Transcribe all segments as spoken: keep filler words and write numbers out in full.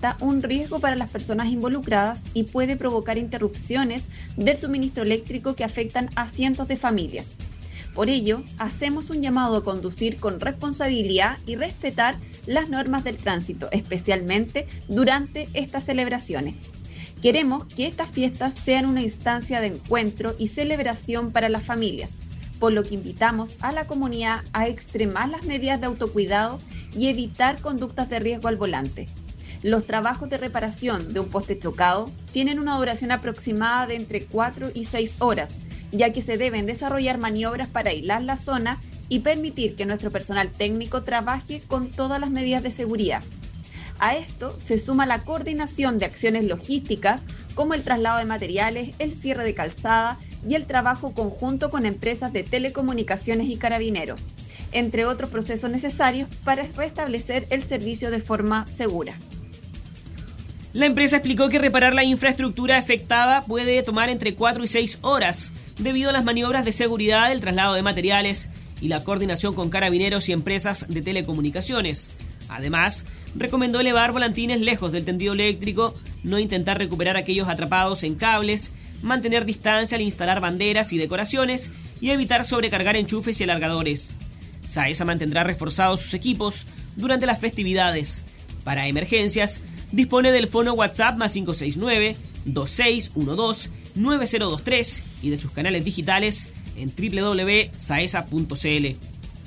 representa un riesgo para las personas involucradas y puede provocar interrupciones del suministro eléctrico que afectan a cientos de familias. Por ello, hacemos un llamado a conducir con responsabilidad y respetar las normas del tránsito, especialmente durante estas celebraciones. Queremos que estas fiestas sean una instancia de encuentro y celebración para las familias, por lo que invitamos a la comunidad a extremar las medidas de autocuidado y evitar conductas de riesgo al volante. Los trabajos de reparación de un poste chocado tienen una duración aproximada de entre cuatro y seis horas, ya que se deben desarrollar maniobras para aislar la zona y permitir que nuestro personal técnico trabaje con todas las medidas de seguridad. A esto se suma la coordinación de acciones logísticas como el traslado de materiales, el cierre de calzada y el trabajo conjunto con empresas de telecomunicaciones y carabineros, entre otros procesos necesarios para restablecer el servicio de forma segura. La empresa explicó que reparar la infraestructura afectada puede tomar entre cuatro y seis horas, debido a las maniobras de seguridad, el traslado de materiales y la coordinación con carabineros y empresas de telecomunicaciones. Además, recomendó elevar volantines lejos del tendido eléctrico, no intentar recuperar aquellos atrapados en cables, mantener distancia al instalar banderas y decoraciones y evitar sobrecargar enchufes y alargadores. SAESA mantendrá reforzados sus equipos durante las festividades. Para emergencias, dispone del fono WhatsApp más cinco seis nueve, dos seis uno dos, nueve cero dos tres y de sus canales digitales en doble u doble u doble u punto saesa punto c l.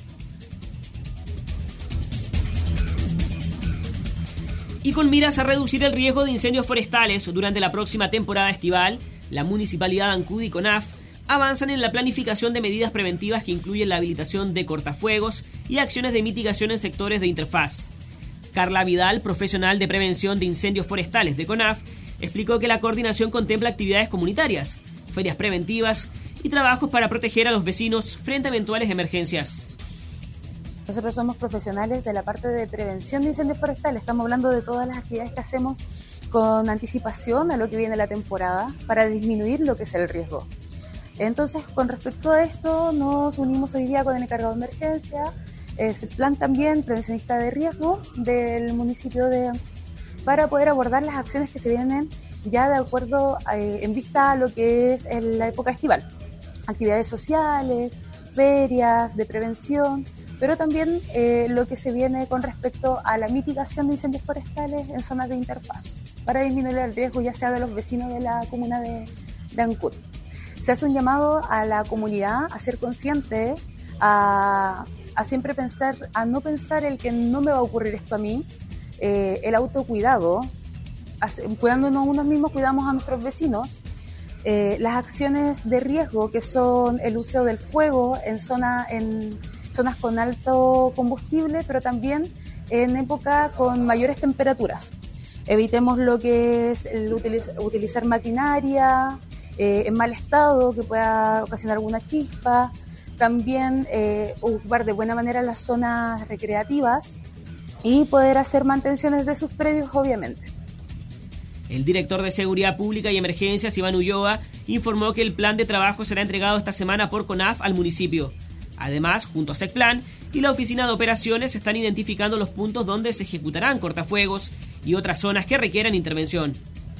Y con miras a reducir el riesgo de incendios forestales durante la próxima temporada estival, la Municipalidad de Ancud y CONAF avanzan en la planificación de medidas preventivas que incluyen la habilitación de cortafuegos y acciones de mitigación en sectores de interfaz. Carla Vidal, profesional de prevención de incendios forestales de CONAF, explicó que la coordinación contempla actividades comunitarias, ferias preventivas y trabajos para proteger a los vecinos frente a eventuales emergencias. Nosotros somos profesionales de la parte de prevención de incendios forestales. Estamos hablando de todas las actividades que hacemos con anticipación a lo que viene la temporada para disminuir lo que es el riesgo. Entonces, con respecto a esto, nos unimos hoy día con el encargado de emergencia, es el plan también prevencionista de riesgo del municipio de Ancud, para poder abordar las acciones que se vienen ya de acuerdo eh, en vista a lo que es en la época estival. Actividades sociales, ferias de prevención, pero también eh, lo que se viene con respecto a la mitigación de incendios forestales en zonas de interfaz, para disminuir el riesgo ya sea de los vecinos de la comuna de, de Ancud. Se hace un llamado a la comunidad a ser consciente, a, a siempre pensar, a no pensar el que no me va a ocurrir esto a mí, eh, el autocuidado, cuidándonos unos mismos, cuidamos a nuestros vecinos, eh, las acciones de riesgo que son el uso del fuego en, zona, en zonas con alto combustible, pero también en época con mayores temperaturas. Evitemos lo que es el utiliz- utilizar maquinaria eh, en mal estado que pueda ocasionar alguna chispa. También eh, ocupar de buena manera las zonas recreativas y poder hacer mantenciones de sus predios, obviamente. El director de Seguridad Pública y Emergencias, Iván Ulloa, informó que el plan de trabajo será entregado esta semana por CONAF al municipio. Además, junto a SECPLAN y la Oficina de Operaciones, están identificando los puntos donde se ejecutarán cortafuegos y otras zonas que requieran intervención.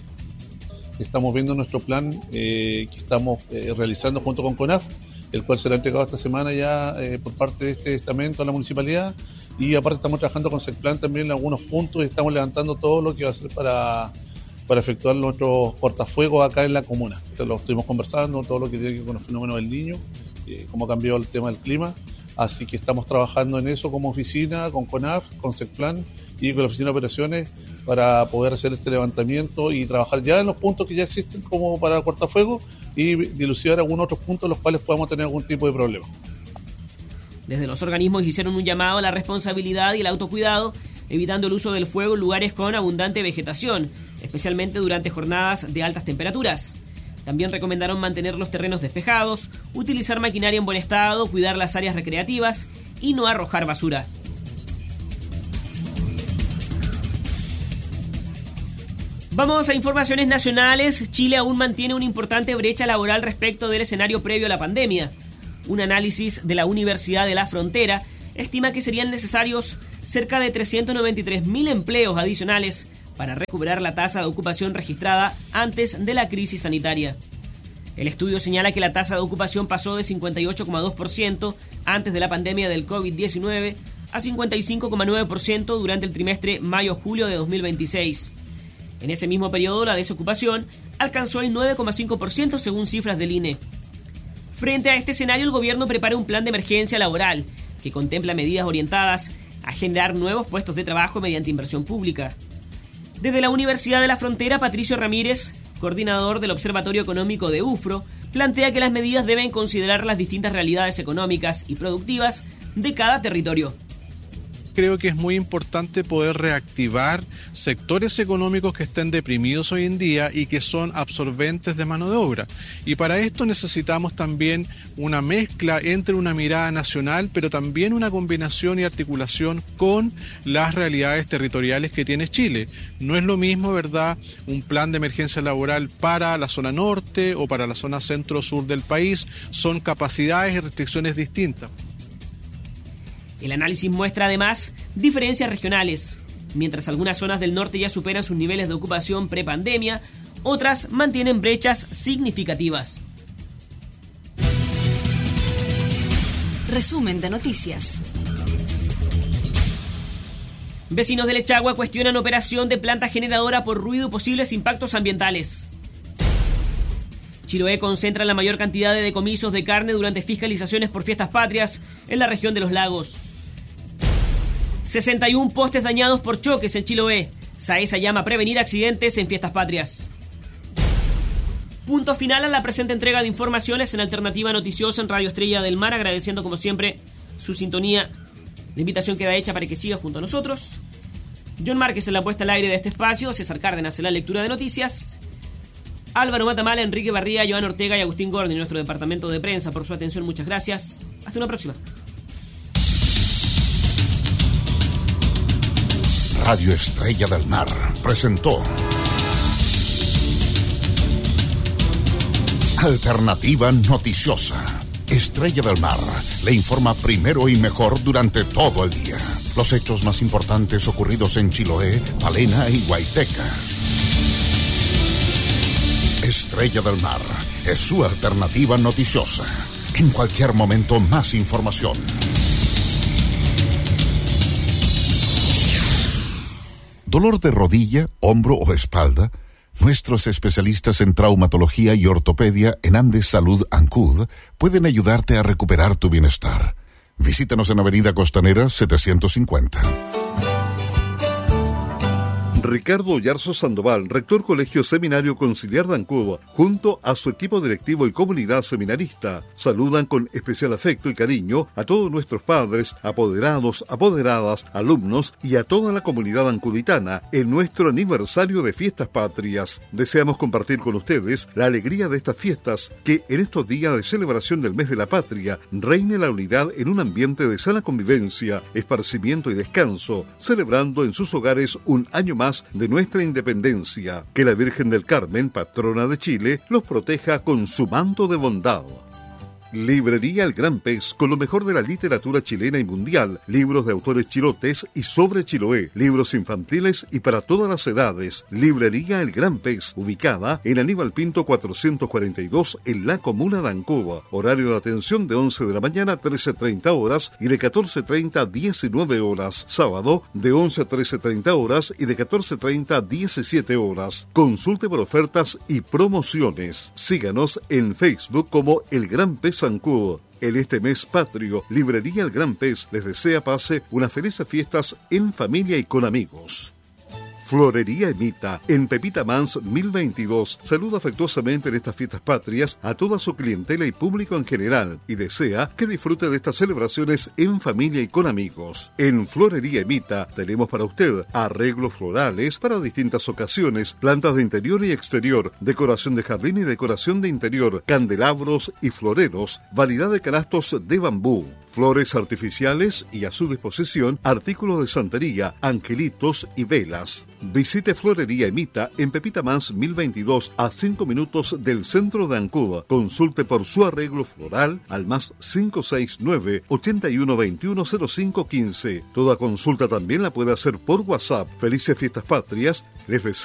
Estamos viendo nuestro plan eh, que estamos eh, realizando junto con CONAF, el cual será entregado esta semana ya eh, por parte de este estamento a la municipalidad, y aparte estamos trabajando con SECPLAN también en algunos puntos y estamos levantando todo lo que va a ser para, para efectuar nuestros cortafuegos acá en la comuna. Esto lo estuvimos conversando, todo lo que tiene que ver con el fenómeno del Niño, eh, cómo ha cambiado el tema del clima, así que estamos trabajando en eso como oficina, con CONAF, con SECPLAN y con la Oficina de Operaciones para poder hacer este levantamiento y trabajar ya en los puntos que ya existen como para cortafuegos y dilucidar algunos otros puntos en los cuales podamos tener algún tipo de problema. Desde los organismos hicieron un llamado a la responsabilidad y el autocuidado, evitando el uso del fuego en lugares con abundante vegetación, especialmente durante jornadas de altas temperaturas. También recomendaron mantener los terrenos despejados, utilizar maquinaria en buen estado, cuidar las áreas recreativas y no arrojar basura. Vamos a informaciones nacionales. Chile aún mantiene una importante brecha laboral respecto del escenario previo a la pandemia. Un análisis de la Universidad de la Frontera estima que serían necesarios cerca de trescientos noventa y tres mil empleos adicionales para recuperar la tasa de ocupación registrada antes de la crisis sanitaria. El estudio señala que la tasa de ocupación pasó de cincuenta y ocho coma dos por ciento antes de la pandemia del COVID diecinueve a cincuenta y cinco coma nueve por ciento durante el trimestre mayo-julio de dos mil veintiséis. En ese mismo periodo, la desocupación alcanzó el nueve coma cinco por ciento según cifras del I N E. Frente a este escenario, el gobierno prepara un plan de emergencia laboral que contempla medidas orientadas a generar nuevos puestos de trabajo mediante inversión pública. Desde la Universidad de la Frontera, Patricio Ramírez, coordinador del Observatorio Económico de U F R O, plantea que las medidas deben considerar las distintas realidades económicas y productivas de cada territorio. Creo que es muy importante poder reactivar sectores económicos que estén deprimidos hoy en día y que son absorbentes de mano de obra. Y para esto necesitamos también una mezcla entre una mirada nacional, pero también una combinación y articulación con las realidades territoriales que tiene Chile. No es lo mismo, ¿verdad?, un plan de emergencia laboral para la zona norte o para la zona centro-sur del país. Son capacidades y restricciones distintas. El análisis muestra además diferencias regionales. Mientras algunas zonas del norte ya superan sus niveles de ocupación prepandemia, otras mantienen brechas significativas. Resumen de noticias. Vecinos de Lechagua cuestionan operación de planta generadora por ruido y posibles impactos ambientales. Chiloé concentra la mayor cantidad de decomisos de carne durante fiscalizaciones por fiestas patrias en la región de los lagos. sesenta y uno postes dañados por choques en Chiloé. SAESA llama a prevenir accidentes en fiestas patrias. Punto final a la presente entrega de informaciones en Alternativa Noticiosa en Radio Estrella del Mar, agradeciendo como siempre su sintonía. La invitación queda hecha para que siga junto a nosotros. John Márquez en la puesta al aire de este espacio, César Cárdenas en la lectura de noticias, Álvaro Matamala, Enrique Barría, Joan Ortega y Agustín Gordi, nuestro departamento de prensa, por su atención. Muchas gracias. Hasta una próxima. Radio Estrella del Mar presentó Alternativa Noticiosa. Estrella del Mar le informa primero y mejor durante todo el día. Los hechos más importantes ocurridos en Chiloé, Palena y Guaiteca. Estrella del Mar es su alternativa noticiosa. En cualquier momento, más información. ¿Dolor de rodilla, hombro o espalda? Nuestros especialistas en traumatología y ortopedia en Andes Salud Ancud pueden ayudarte a recuperar tu bienestar. Visítanos en Avenida Costanera setecientos cincuenta. Ricardo Oyarzo Sandoval, rector Colegio Seminario Conciliar de Ancud, junto a su equipo directivo y comunidad seminarista, saludan con especial afecto y cariño a todos nuestros padres, apoderados, apoderadas, alumnos y a toda la comunidad ancuditana en nuestro aniversario de Fiestas Patrias. Deseamos compartir con ustedes la alegría de estas fiestas, que en estos días de celebración del mes de la patria reine la unidad en un ambiente de sana convivencia, esparcimiento y descanso, celebrando en sus hogares un año más de nuestra independencia. Que la Virgen del Carmen, patrona de Chile, los proteja con su manto de bondad. Librería El Gran Pez, con lo mejor de la literatura chilena y mundial, libros de autores chilotes y sobre Chiloé, libros infantiles y para todas las edades. Librería El Gran Pez, ubicada en Aníbal Pinto cuatrocientos cuarenta y dos en la comuna de Ancud. Horario de atención de once de la mañana a trece treinta horas y de catorce treinta a diecinueve horas. Sábado de once a trece treinta horas y de catorce treinta a diecisiete horas. Consulte por ofertas y promociones. Síganos en Facebook como El Gran Pez Ancud. En este mes patrio, Librería El Gran Pez les desea pase unas felices fiestas en familia y con amigos. Florería Emita, en Pepita Mans mil veintidós, saluda afectuosamente en estas fiestas patrias a toda su clientela y público en general y desea que disfrute de estas celebraciones en familia y con amigos. En Florería Emita tenemos para usted arreglos florales para distintas ocasiones, plantas de interior y exterior, decoración de jardín y decoración de interior, candelabros y floreros, variedad de canastos de bambú. flores artificiales y a su disposición artículos de santería, angelitos y velas. Visite Florería Emita en Pepita Mans mil veintidós, a cinco minutos del centro de Ancud. Consulte por su arreglo floral al más cinco seis nueve, ochenta y uno veintiuno cero cinco quince. Toda consulta también la puede hacer por WhatsApp. Felices Fiestas Patrias. Les deseo